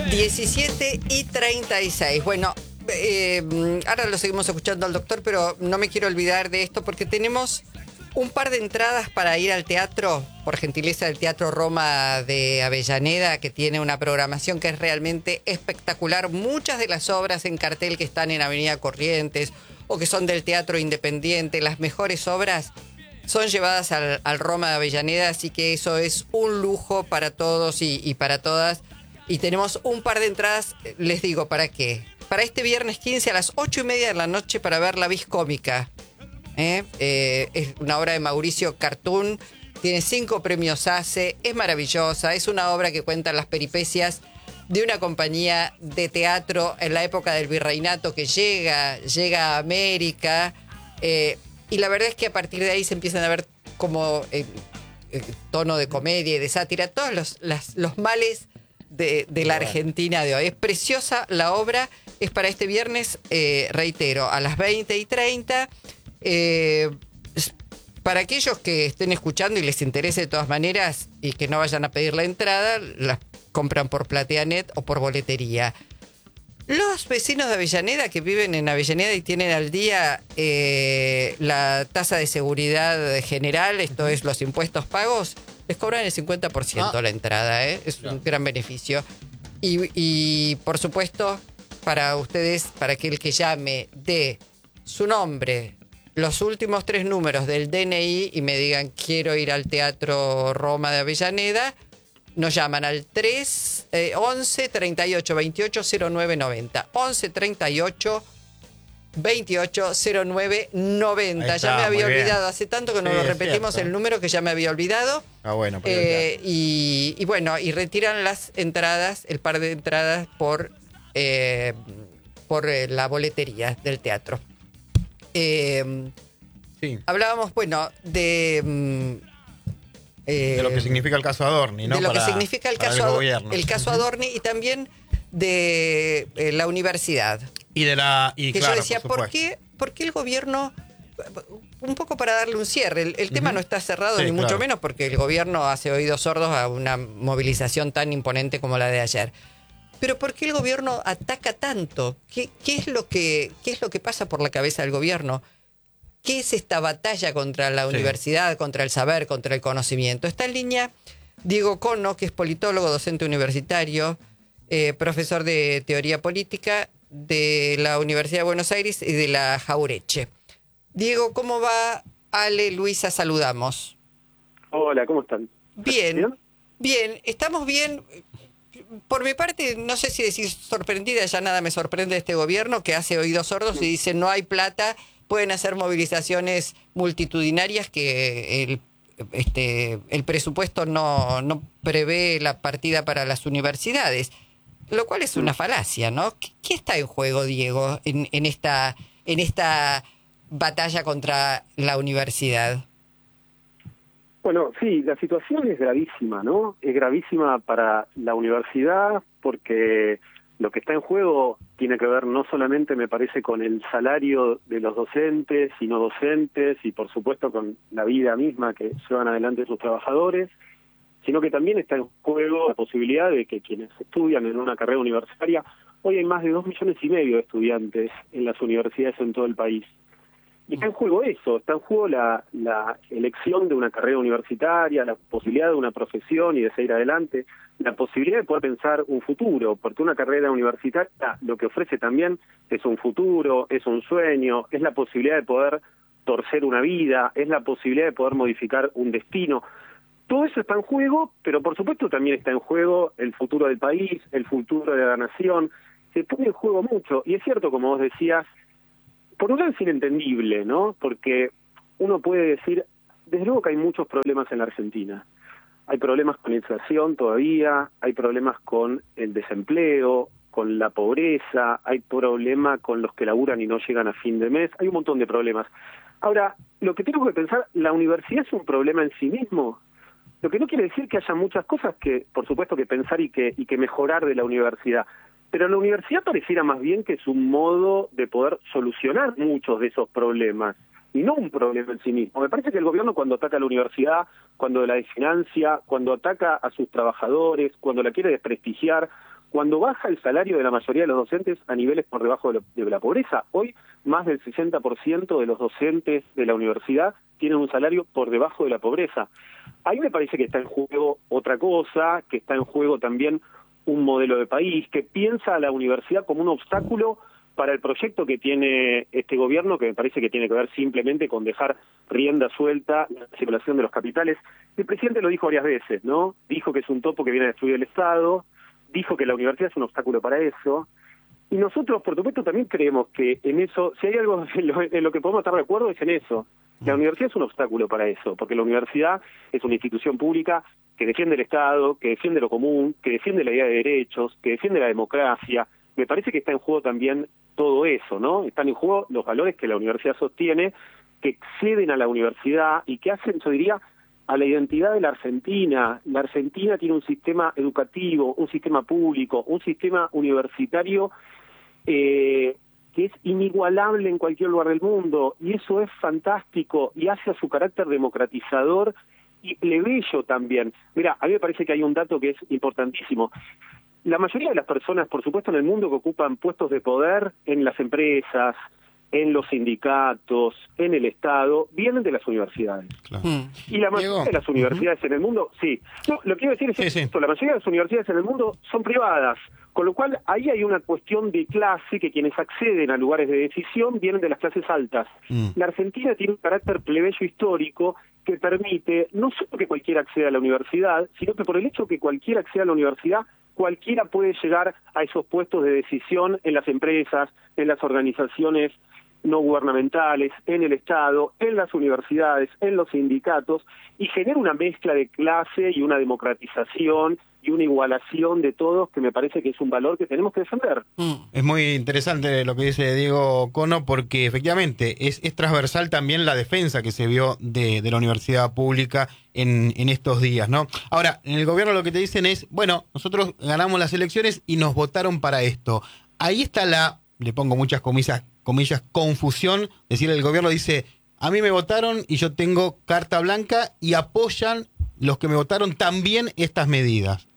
17:36. Bueno, ahora lo seguimos escuchando al doctor, pero no me quiero olvidar de esto porque tenemos un par de entradas para ir al teatro, por gentileza del Teatro Roma de Avellaneda, que tiene una programación que es realmente espectacular. Muchas de las obras en cartel que están en Avenida Corrientes o que son del Teatro Independiente, las mejores obras son llevadas al Roma de Avellaneda, así que eso es un lujo para todos y para todas. Y tenemos un par de entradas, les digo, ¿para qué? Para este viernes 15 a las 8:30 de la noche para ver La Vis Cómica. Es una obra de Mauricio Cartún, tiene 5 premios ACE, es maravillosa, es una obra que cuenta las peripecias de una compañía de teatro en la época del virreinato que llega a América, y la verdad es que a partir de ahí se empiezan a ver como tono de comedia y de sátira, todos los males de la Argentina de hoy. Es preciosa la obra, es para este viernes, reitero, a las 20:30. Para aquellos que estén escuchando y les interese de todas maneras y que no vayan a pedir la entrada, las compran por Plateanet o por boletería. Los vecinos de Avellaneda que viven en Avellaneda y tienen al día la tasa de seguridad general, esto es los impuestos pagos, les cobran el 50% la entrada, es un gran beneficio. Y por supuesto, para ustedes, para aquel que llame de su nombre, los últimos 3 números del DNI y me digan quiero ir al Teatro Roma de Avellaneda, nos llaman al 11 38 28 09 90. 11 38 28 09 90. Ya me había olvidado, hace tanto que no lo repetimos el número que ya me había olvidado. Bueno. Y bueno, y retiran las entradas, el par de entradas por la boletería del teatro. Hablábamos, bueno, de lo que significa el caso Adorni, ¿no? De lo que significa el caso Adorni y también de la universidad. Que yo decía, ¿por qué el gobierno, un poco para darle un cierre, el tema no está cerrado ni mucho menos porque el gobierno hace oídos sordos a una movilización tan imponente como la de ayer? Pero ¿por qué el gobierno ataca tanto? ¿Qué es lo que pasa por la cabeza del gobierno? ¿Qué es esta batalla contra la universidad, contra el saber, contra el conocimiento? Está en línea Diego Cono, que es politólogo, docente universitario, profesor de teoría política de la Universidad de Buenos Aires y de la Jaureche. Diego, ¿cómo va? Ale, Luisa, saludamos. Hola, ¿cómo están? Bien, estamos bien. Por mi parte, no sé si decir sorprendida, ya nada me sorprende de este gobierno que hace oídos sordos y dice no hay plata, pueden hacer movilizaciones multitudinarias que el presupuesto no prevé la partida para las universidades, lo cual es una falacia, ¿no? ¿Qué está en juego, Diego, en esta batalla contra la universidad? Bueno, sí, la situación es gravísima, ¿no? Es gravísima para la universidad porque lo que está en juego tiene que ver no solamente, me parece, con el salario de los docentes y no docentes y, por supuesto, con la vida misma que llevan adelante sus trabajadores, sino que también está en juego la posibilidad de que quienes estudian en una carrera universitaria, hoy hay más de 2,5 millones de estudiantes en las universidades en todo el país. Y está en juego eso, está en juego la elección de una carrera universitaria, la posibilidad de una profesión y de seguir adelante, la posibilidad de poder pensar un futuro, porque una carrera universitaria lo que ofrece también es un futuro, es un sueño, es la posibilidad de poder torcer una vida, es la posibilidad de poder modificar un destino. Todo eso está en juego, pero por supuesto también está en juego el futuro del país, el futuro de la nación, se pone en juego mucho, y es cierto, como vos decías, por un lado es inentendible, ¿no? Porque uno puede decir, desde luego que hay muchos problemas en la Argentina. Hay problemas con la inflación todavía, hay problemas con el desempleo, con la pobreza, hay problemas con los que laburan y no llegan a fin de mes, hay un montón de problemas. Ahora, lo que tengo que pensar, ¿la universidad es un problema en sí mismo? Lo que no quiere decir que haya muchas cosas que, por supuesto, que pensar y que mejorar de la universidad. Pero la universidad pareciera más bien que es un modo de poder solucionar muchos de esos problemas, y no un problema en sí mismo. Me parece que el gobierno cuando ataca a la universidad, cuando la desfinancia, cuando ataca a sus trabajadores, cuando la quiere desprestigiar, cuando baja el salario de la mayoría de los docentes a niveles por debajo de la pobreza. Hoy más del 60% de los docentes de la universidad tienen un salario por debajo de la pobreza. Ahí me parece que está en juego otra cosa, que está en juego también un modelo de país, que piensa a la universidad como un obstáculo para el proyecto que tiene este gobierno, que me parece que tiene que ver simplemente con dejar rienda suelta la circulación de los capitales. El presidente lo dijo varias veces, ¿no? Dijo que es un topo que viene a destruir el Estado, dijo que la universidad es un obstáculo para eso, y nosotros, por supuesto, también creemos que en eso, si hay algo en lo que podemos estar de acuerdo, es en eso. La universidad es un obstáculo para eso, porque la universidad es una institución pública que defiende el Estado, que defiende lo común, que defiende la idea de derechos, que defiende la democracia. Me parece que está en juego también todo eso, ¿no? Están en juego los valores que la universidad sostiene, que exceden a la universidad y que hacen, yo diría, a la identidad de la Argentina. La Argentina tiene un sistema educativo, un sistema público, un sistema universitario que es inigualable en cualquier lugar del mundo, y eso es fantástico y hace a su carácter democratizador y plebeyo también. Mira, a mí me parece que hay un dato que es importantísimo. La mayoría de las personas, por supuesto, en el mundo que ocupan puestos de poder en las empresas, en los sindicatos, en el Estado, vienen de las universidades. Claro. Y la mayoría de las universidades en el mundo, sí. No, lo que quiero decir es esto, la mayoría de las universidades en el mundo son privadas, con lo cual ahí hay una cuestión de clase, que quienes acceden a lugares de decisión vienen de las clases altas. La Argentina tiene un carácter plebeyo histórico que permite no solo que cualquiera acceda a la universidad, sino que por el hecho que cualquiera acceda a la universidad, cualquiera puede llegar a esos puestos de decisión en las empresas, en las organizaciones no gubernamentales, en el Estado, en las universidades, en los sindicatos, y genera una mezcla de clase y una democratización y una igualación de todos, que me parece que es un valor que tenemos que defender. Es muy interesante lo que dice Diego Cono, porque efectivamente es transversal también la defensa que se vio de la universidad pública en estos días, ¿no? Ahora, en el gobierno lo que te dicen es, bueno, nosotros ganamos las elecciones y nos votaron para esto. Ahí está le pongo muchas comillas, confusión, es decir, el gobierno dice, a mí me votaron y yo tengo carta blanca, y apoyan los que me votaron también estas medidas.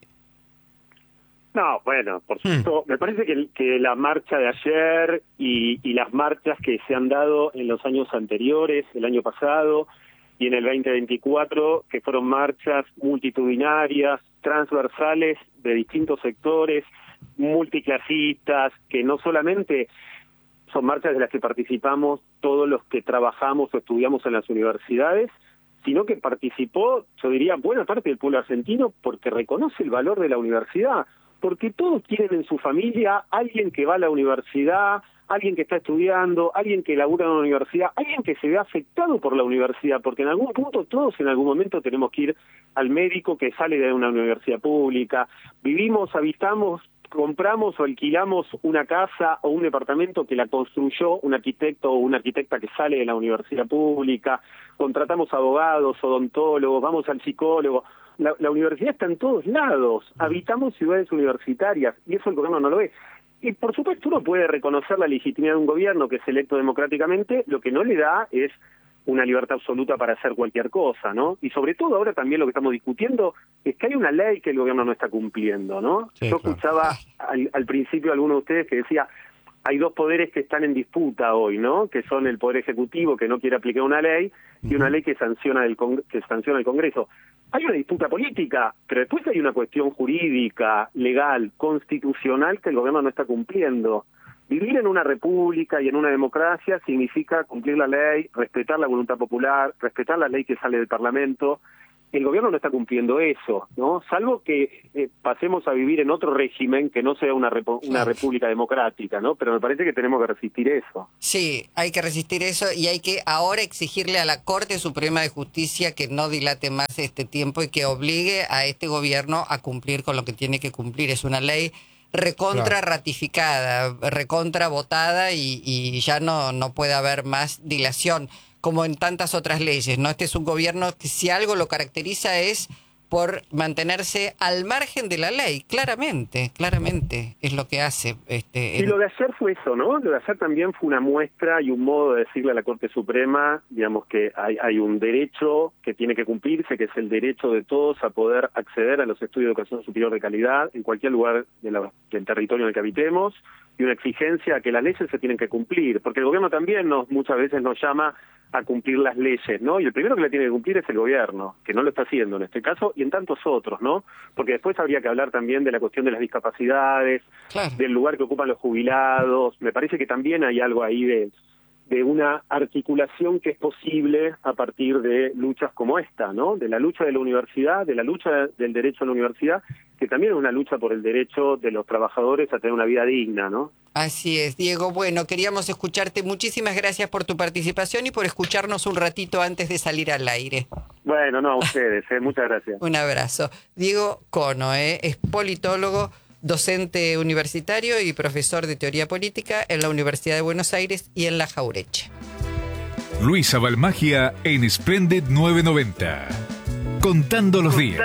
No, bueno, por supuesto, me parece que la marcha de ayer y las marchas que se han dado en los años anteriores, el año pasado y en el 2024, que fueron marchas multitudinarias, transversales de distintos sectores, multiclasistas, que no solamente son marchas de las que participamos todos los que trabajamos o estudiamos en las universidades, sino que participó, yo diría, buena parte del pueblo argentino, porque reconoce el valor de la universidad, porque todos tienen en su familia alguien que va a la universidad, alguien que está estudiando, alguien que labura en la universidad, alguien que se ve afectado por la universidad, porque en algún punto, todos en algún momento tenemos que ir al médico que sale de una universidad pública, vivimos, habitamos, compramos o alquilamos una casa o un departamento que la construyó un arquitecto o una arquitecta que sale de la universidad pública, contratamos abogados, odontólogos, vamos al psicólogo. La universidad está en todos lados, habitamos ciudades universitarias y eso el gobierno no lo ve. Y por supuesto uno puede reconocer la legitimidad de un gobierno que es electo democráticamente, lo que no le da es una libertad absoluta para hacer cualquier cosa, ¿no? Y sobre todo ahora también lo que estamos discutiendo es que hay una ley que el gobierno no está cumpliendo, ¿no? Sí, Yo claro. escuchaba al principio a alguno de ustedes que decía, hay dos poderes que están en disputa hoy, ¿no? Que son el Poder Ejecutivo, que no quiere aplicar una ley, y una ley que sanciona el Congreso. Hay una disputa política, pero después hay una cuestión jurídica, legal, constitucional que el gobierno no está cumpliendo. Vivir en una república y en una democracia significa cumplir la ley, respetar la voluntad popular, respetar la ley que sale del Parlamento. El gobierno no está cumpliendo eso, ¿no? Salvo que pasemos a vivir en otro régimen que no sea una república democrática, ¿no? Pero me parece que tenemos que resistir eso. Sí, hay que resistir eso y hay que ahora exigirle a la Corte Suprema de Justicia que no dilate más este tiempo y que obligue a este gobierno a cumplir con lo que tiene que cumplir. Es una ley recontra ratificada, recontra votada y ya no puede haber más dilación, como en tantas otras leyes, ¿no? Este es un gobierno que si algo lo caracteriza es por mantenerse al margen de la ley. Claramente es lo que hace. Y lo de ayer fue eso, ¿no? Lo de ayer también fue una muestra y un modo de decirle a la Corte Suprema, digamos, que hay un derecho que tiene que cumplirse, que es el derecho de todos a poder acceder a los estudios de educación superior de calidad en cualquier lugar del territorio en el que habitemos, y una exigencia a que las leyes se tienen que cumplir, porque el gobierno también muchas veces nos llama a cumplir las leyes, ¿no? Y el primero que la tiene que cumplir es el gobierno, que no lo está haciendo en este caso y en tantos otros, ¿no? Porque después habría que hablar también de la cuestión de las discapacidades, Claro. del lugar que ocupan los jubilados. Me parece que también hay algo ahí de una articulación que es posible a partir de luchas como esta, ¿no? De la lucha de la universidad, de la lucha del derecho a la universidad, que también es una lucha por el derecho de los trabajadores a tener una vida digna, ¿no? Así es, Diego. Bueno, queríamos escucharte. Muchísimas gracias por tu participación y por escucharnos un ratito antes de salir al aire. Bueno, no, a ustedes, muchas gracias. Un abrazo. Diego Cono, es politólogo, docente universitario y profesor de teoría política en la Universidad de Buenos Aires y en la Jaureche. Luisa Balmagia en Splendid 990. Contando los días.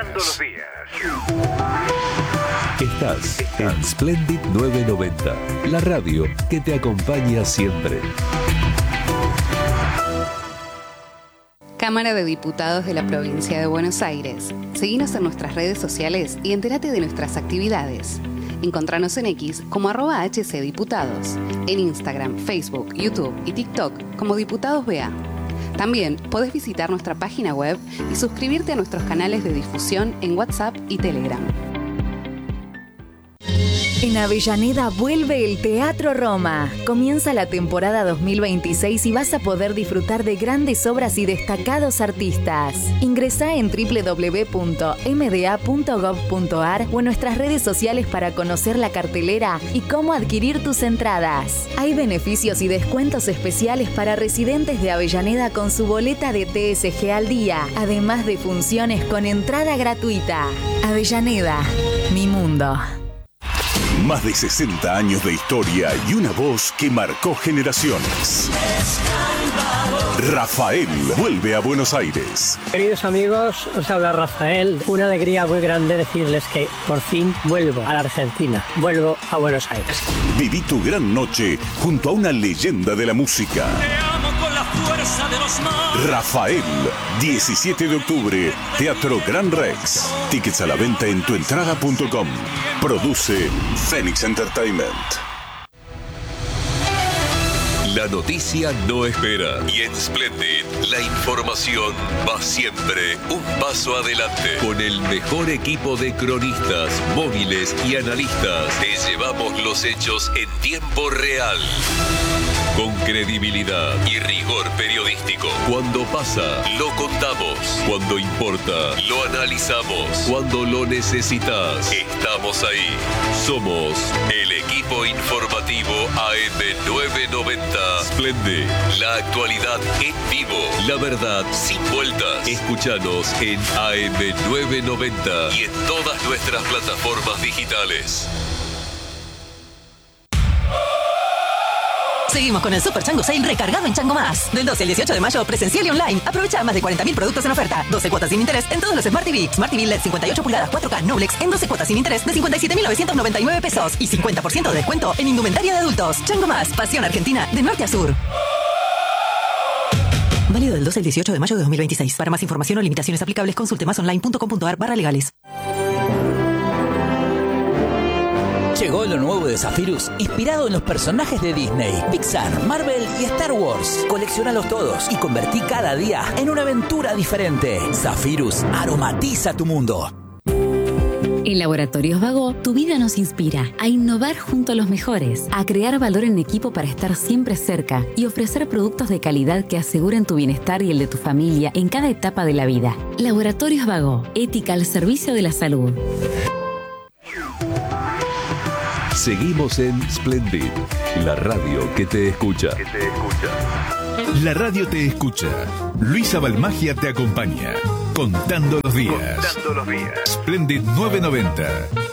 Estás en Splendid 990, la radio que te acompaña siempre. Cámara de Diputados de la Provincia de Buenos Aires. Seguinos en nuestras redes sociales y entérate de nuestras actividades. Encontranos en X como @HCDiputados, en Instagram, Facebook, YouTube y TikTok como Diputados BA. También podés visitar nuestra página web y suscribirte a nuestros canales de difusión en WhatsApp y Telegram. En Avellaneda vuelve el Teatro Roma. Comienza la temporada 2026 y vas a poder disfrutar de grandes obras y destacados artistas. Ingresá en www.mda.gov.ar o en nuestras redes sociales para conocer la cartelera y cómo adquirir tus entradas. Hay beneficios y descuentos especiales para residentes de Avellaneda con su boleta de TSG al día, además de funciones con entrada gratuita. Avellaneda, mi mundo. Más de 60 años de historia y una voz que marcó generaciones. Rafael vuelve a Buenos Aires. Queridos amigos, os habla Rafael. Una alegría muy grande decirles que por fin vuelvo a la Argentina. Vuelvo a Buenos Aires. Viví tu gran noche junto a una leyenda de la música. Te amo con la fuerza de los mares. Rafael, 17 de octubre, Teatro Gran Rex. Tickets a la venta en tuentrada.com. Produce Phoenix Entertainment. La noticia no espera y en Splendid la información va siempre un paso adelante. Con el mejor equipo de cronistas, móviles y analistas, te llevamos los hechos en tiempo real. Con credibilidad y rigor periodístico. Cuando pasa, lo contamos. Cuando importa, lo analizamos. Cuando lo necesitas, estamos ahí. Somos el equipo informativo AM990. Splendid, la actualidad en vivo. La verdad sin vueltas. Escúchanos en AM990 y en todas nuestras plataformas digitales. Seguimos con el Super Chango Sale recargado en Chango Más. Del 12 al 18 de mayo, presencial y online. Aprovecha más de 40.000 productos en oferta. 12 cuotas sin interés en todos los Smart TV. Smart TV LED 58 pulgadas 4K Noblex en 12 cuotas sin interés de 57.999 pesos. Y 50% de descuento en indumentaria de adultos. Chango Más, pasión argentina de norte a sur. Válido del 12 al 18 de mayo de 2026. Para más información o limitaciones aplicables, consulte másonline.com.ar/legales. Llegó lo nuevo de Zephyrus, inspirado en los personajes de Disney, Pixar, Marvel y Star Wars. Colecciónalos todos y convertí cada día en una aventura diferente. Zephyrus aromatiza tu mundo. En Laboratorios Vago, tu vida nos inspira a innovar junto a los mejores, a crear valor en equipo para estar siempre cerca y ofrecer productos de calidad que aseguren tu bienestar y el de tu familia en cada etapa de la vida. Laboratorios Vago, ética al servicio de la salud. Seguimos en Splendid, la radio que te escucha. La radio te escucha. Luisa Balmagia te acompaña. Contando los días. Splendid 990.